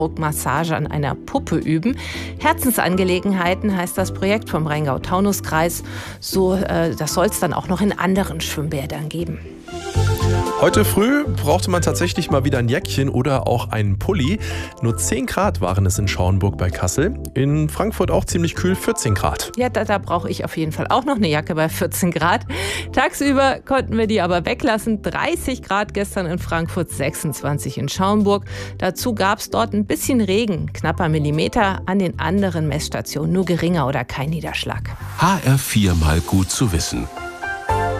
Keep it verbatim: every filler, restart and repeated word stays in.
Massage an einer Puppe üben. Herzensangelegenheiten heißt das Projekt vom Rheingau-Taunus-Kreis. So, äh, das soll es dann auch noch in anderen Schwimmbädern geben. Heute früh brauchte man tatsächlich mal wieder ein Jäckchen oder auch einen Pulli. Nur zehn Grad waren es in Schauenburg bei Kassel. In Frankfurt auch ziemlich kühl, vierzehn Grad. Ja, da, da brauche ich auf jeden Fall auch noch eine Jacke bei vierzehn Grad. Tagsüber konnten wir die aber weglassen. dreißig Grad gestern in Frankfurt, sechsundzwanzig in Schauenburg. Dazu gab es dort ein bisschen Regen, knapper Millimeter. An den anderen Messstationen nur geringer oder kein Niederschlag. H R vier mal gut zu wissen.